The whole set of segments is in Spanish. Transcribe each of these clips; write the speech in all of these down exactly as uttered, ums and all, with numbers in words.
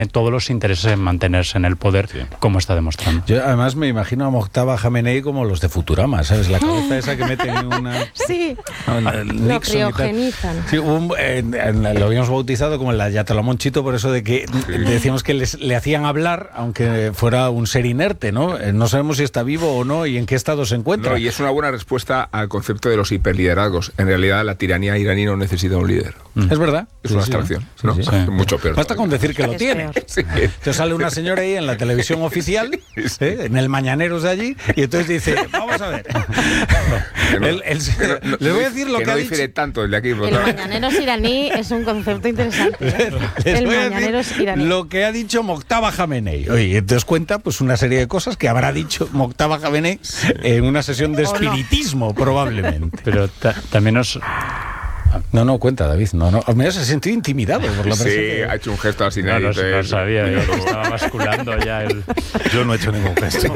todos los intereses en mantenerse en el poder, sí, como está demostrando. Yo además me imagino a Moctava Jamenei como los de Futurama, ¿sabes? La cabeza esa que meten en una... Sí, el lo criogenizan. Sí, un, en, en, lo habíamos bautizado como el Ayatollah por eso de que sí, decíamos que les, le hacían hablar aunque fuera un ser inerte, ¿no? No sabemos si está vivo o no y en qué estado se encuentra. No, y es una buena respuesta al concepto de los hiperliderazgos. En realidad la tiranía iraní no necesita un líder. Mm. Es verdad. Es sí, una sí, abstracción, sí, ¿no? Sí, sí. Mucho peor. Basta con decir que lo es tiene. Sí. Entonces sale una señora ahí en la televisión oficial, ¿eh? En el Mañaneros de allí, y entonces dice, vamos a ver. No, el, el, no, no, les voy a decir lo que, que no ha difiere dicho. tanto el de aquí. El Mañaneros iraní es un concepto interesante. ¿eh? Les El voy a Mañaneros decir iraní. lo que ha dicho Moctava Jamenei. Oye, entonces cuenta pues una serie de cosas que habrá dicho Moctava Jamenei en una sesión de espiritismo, no, probablemente. Pero ta también os... No, no, cuenta, David. No, no. Me has sentido intimidado por la Sí, que... ha hecho un gesto así. No, no, no sabía, yo que estaba basculando ya el... Yo no he hecho ningún gesto.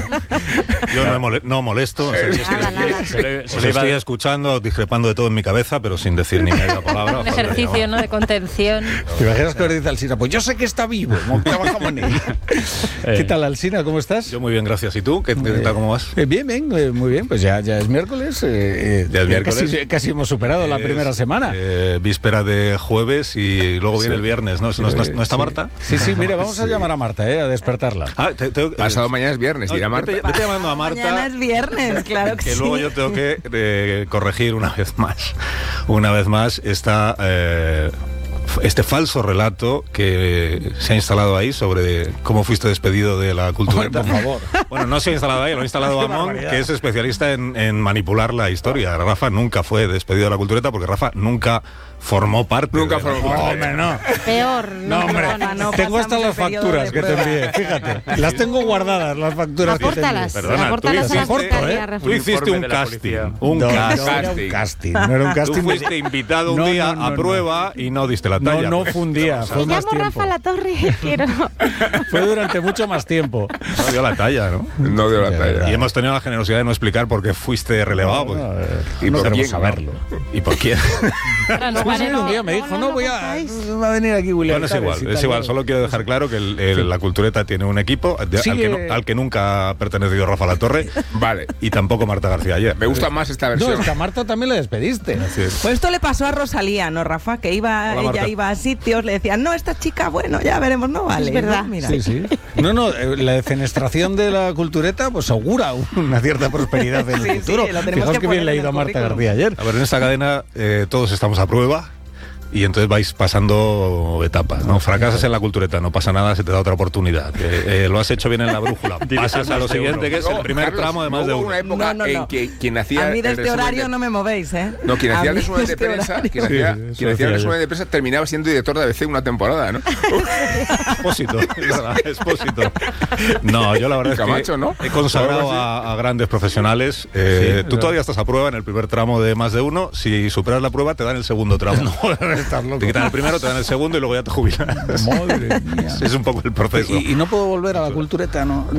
Yo no, mole no molesto. O sea, sí, nada, nada. Se le, se le estoy escuchando, discrepando de todo en mi cabeza, pero sin decir ni media palabra. Un ejercicio, ¿no?, de contención. ¿Te imaginas que dice Alsina? Pues yo sé que está vivo. Moctava Jamenei. ¿Qué tal, Alsina? ¿Cómo estás? Yo muy bien, gracias. ¿Y tú? ¿Qué, qué tal, cómo vas? Eh, bien, bien, eh, muy bien. Pues ya, ya es miércoles. Eh, ya es miércoles. Casi, casi hemos superado eh, la primera semana. Eh, víspera de jueves y luego viene sí, el viernes, ¿no? ¿No, no, ¿no está sí. Marta? Sí, sí, mira, vamos sí. a llamar a Marta, ¿eh? A despertarla. Ah, te, te, Pasado eh, mañana es viernes, dirá Marta. Vete, vete llamando a Marta. Mañana es viernes, claro que, que sí. luego yo tengo que eh, corregir una vez más. Una vez más esta... Eh, este falso relato que se ha instalado ahí sobre cómo fuiste despedido de la cultura. Por favor. Bueno, no se ha instalado ahí, lo ha instalado Amón, que es especialista en, en manipular la historia. Rafa nunca fue despedido de la cultureta porque Rafa nunca formó parte. Nunca formó parte. No, hombre, no. Peor. No, hombre. No, no, tengo hasta las facturas que te envié, fíjate. Las tengo guardadas, las facturas. Apórtalas. Perdona, apórtalas tú, a la hiciste, fiscalía. tú hiciste un casting. Un no, casting. No era un casting. No era un casting. Tú fuiste invitado un no, día no, no, a no. prueba y no diste la talla. No, no fue un día, fue Me más llamo tiempo. Rafa Latorre y quiero... Fue durante mucho más tiempo. No dio la talla, ¿no? No dio la talla. Y hemos tenido la generosidad de no explicar por qué fuiste relevado. No, no, pues. ¿Y no por quién saberlo? ¿Y por quién? No, pues vale, no, un día me dijo, no, no, no voy a, va a venir aquí William. Bueno, es igual, es igual. Solo quiero dejar claro que el, el, sí. la cultureta tiene un equipo de, sí, al, que no, al que nunca ha pertenecido Rafa Latorre. Vale. Y tampoco Marta García ayer. Me gusta más esta versión. No, es que a Marta también la despediste. Pues esto le pasó a Rosalía, ¿no, Rafa? Que iba, Hola, ella Marta. iba a sitios, le decían, no, esta chica, bueno, ya veremos, no vale. Es verdad. ¿no? Mira. Sí, sí. No, no, la defenestración de la cultureta pues augura una cierta prosperidad en el Sí, futuro. sí, lo tenemos Fijaos que que bien poner le ha en ido a el Marta currículum. García ayer. A ver, en esta cadena eh, todos estamos a prueba. Y entonces vais pasando etapas, ¿no? Fracasas en la cultureta, no pasa nada, se te da otra oportunidad. Eh, eh, lo has hecho bien en la brújula. Pasas a lo siguiente, que es el primer Carlos, tramo de más no de hubo uno. una época No, no, en no. que quien hacía A mí de el este resumen horario de- no me movéis, ¿eh? No, quien A hacía el mí resumen de este prensa, horario. quien hacía, Sí, eso quien hacía el decía resumen yo. de prensa terminaba siendo director de A B C una temporada, ¿no? Expósito, es verdad, expósito. No, yo la verdad es Camacho, que ¿no? he consagrado Algo así. a, a grandes profesionales. Eh, Sí, tú no. todavía estás a prueba en el primer tramo de más de uno. Si superas la prueba, te dan el segundo tramo. No, estás loco. Te quitan el primero, te dan el segundo y luego ya te jubilas. Madre mía. Es un poco el proceso. Y, y no puedo volver a la cultureta, ¿no?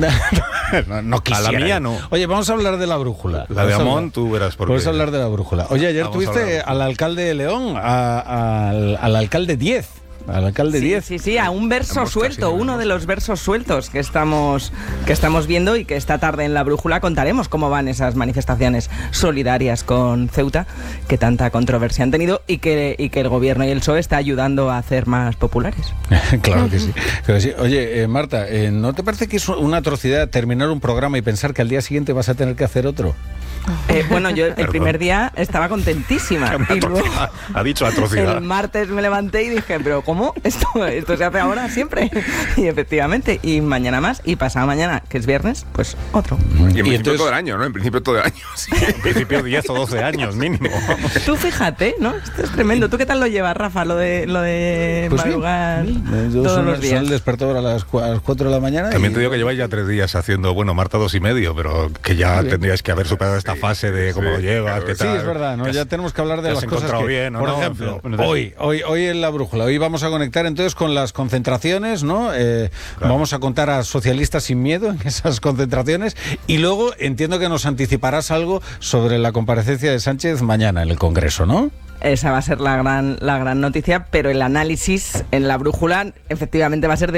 No, no quisiera. A la mía no. Oye, vamos a hablar de la brújula. La de Vamos a Amón, hablar- tú verás por qué. Vamos a hablar de la brújula. Oye, ayer Vamos a tuviste hablar. al alcalde de León, a- a- al, al alcalde diez. Al alcalde Sí, diez. sí, sí, a un verso Hemos suelto, casi- uno de los versos sueltos que estamos, que estamos viendo y que esta tarde en La Brújula contaremos cómo van esas manifestaciones solidarias con Ceuta, que tanta controversia han tenido y que, y que el gobierno y el P S O E está ayudando a hacer más populares. Claro que sí. Claro que sí. Oye, eh, Marta, eh, ¿no te parece que es una atrocidad terminar un programa y pensar que al día siguiente vas a tener que hacer otro? Eh, bueno, yo el Perdón. primer día estaba contentísima y luego Ha dicho atrocidad. el martes me levanté y dije, pero ¿cómo? ¿Esto, esto se hace ahora siempre? Y efectivamente, y mañana más, y pasado mañana, que es viernes, pues otro. Y en principio entonces- todo el año, ¿no? En principio todo el año. Sí. En principio diez o doce años mínimo. Tú fíjate, ¿no? Esto es tremendo. ¿Tú qué tal lo llevas, Rafa, lo de, lo de Pues bien, madrugar bien. Yo todos son- los son días? el despertador a las cua- a las cuatro de la mañana. También y- te digo que lleváis ya tres días haciendo, bueno, Marta dos y medio, pero que ya Muy bien. tendríais que haber superado esta esta fase de cómo sí, lo llevas, claro, qué Sí, tal. es verdad, ¿no? Ya tenemos que hablar de te las has cosas encontrado que, bien, ¿o por no? ejemplo, Entonces- hoy, hoy, hoy en la brújula, hoy vamos a conectar entonces con las concentraciones, ¿no? Eh, Claro. Vamos a contar a Socialistas sin miedo en esas concentraciones y luego entiendo que nos anticiparás algo sobre la comparecencia de Sánchez mañana en el Congreso, ¿no? Esa va a ser la gran, la gran noticia, pero el análisis en la brújula efectivamente va a ser de